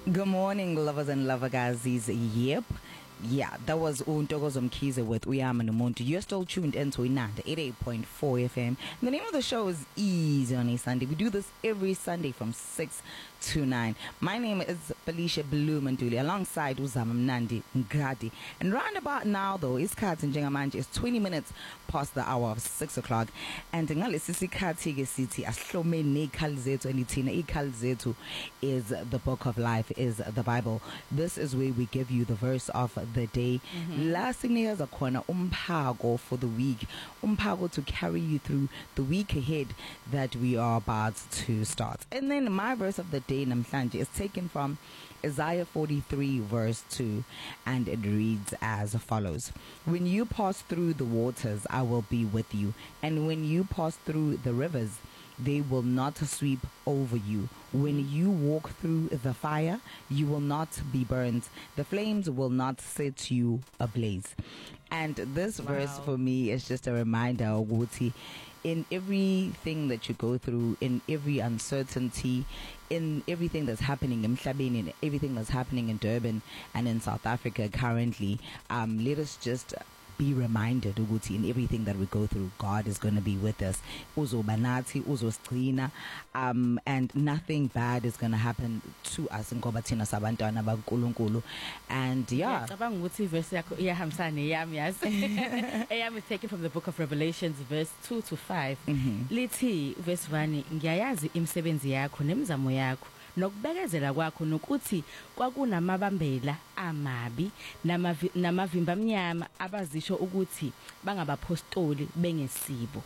Good morning, lovers and lovagazis. Yep. Yeah, that was Untokozo Mkhize with Uyama Nomuntu. You're still tuned into Inanda 88.4 FM. The name of the show is Easy on a Sunday. We do this every Sunday from 6 to 9. My name is Felicia Blumanduli alongside Uzama Mnandi Ngadi. And round about now though, isikhathi njengamanje is 20 minutes past the hour of 6 o'clock. And ngalesi sikhathi ke sithi asihlome nezikhali zethu elithina. Izikhali zethu is the book of life, is the Bible. This is where we give you the verse of the day. Last thing is a corner umphako for the week. Umphako to carry you through the week ahead that we are about to start. And then my verse of the day namhlanje is taken from Isaiah 43 verse 2, and it reads as follows: When you pass through the waters, I will be with you, and when you pass through the rivers, they will not sweep over you. When you walk through the fire, you will not be burnt. The flames will not set you ablaze. And this verse for me is just a reminder, Oguti, in everything that you go through, in every uncertainty, in everything that's happening in Mhlabeni, in everything that's happening in Durban and in South Africa currently, let us just be reminded ukuthi in everything that we go through, God is going to be with us. Uzobanathi, uzosigcina, and nothing bad is going to happen to us ngoba thina sabantwana bakaNkulunkulu. And yeah, ngicabanga ukuthi verse yakho iyahambisana neyami yazi. Eyami is taken from the book of Revelations verse 2 to 5. Lithi verse 1, ngiyayazi imisebenzi yakho nemizamo yakho nokubekezela kwakho nokuthi kwakunamabambela amabi namavimba amnyama abazisho ukuthi bangabapostoli bengesibo.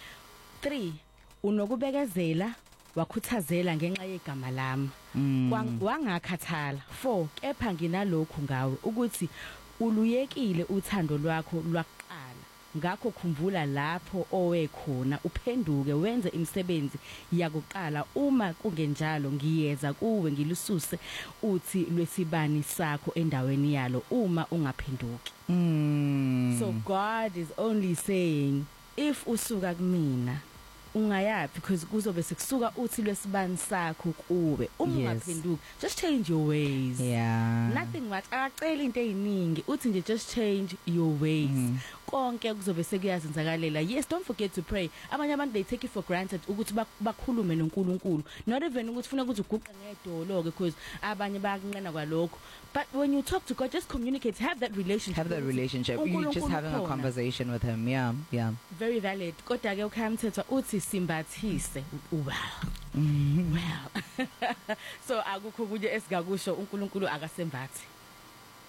3, unokubekezela wakhuthazela ngenxa yegama lami. Wangakhathala. 4, kepha nginalokhu ngawe ukuthi uluyekile uthando lwakho lwaqala. Ngakho khumbula lapho owekhona, uphenduke wenze imisebenzi yakuqala. Uma kungenjalo ngiyeza kuwe ngilususe uthi lwesibani sakho endaweni yalo uma ungaphenduki. So God is only saying, if usuka kumina ungayaphi, because kuzobe sekusuka uthi lwesibani sakho kuwe uma ungaphenduki. Just change your ways. Yeah, nothing much. Akacela into eziningi, uthi nje just change your ways. Konke kuzobe sekuyazenzakalela. Yes, don't forget to pray. Abanye abantu they take it for granted ukuthi bakhulume noNkulunkulu, not even ukuthi ufuna ukuthi uguqe ngedolo because abanye bayakunqena kwalokho. But when you talk to God, just communicate, have that relationship. You just having a conversation with him. Yeah. Very valid. Kodwa ke uKhamthetho uthi simbathise well. So akukho kunye esigakusho uNkulunkulu akasembathi.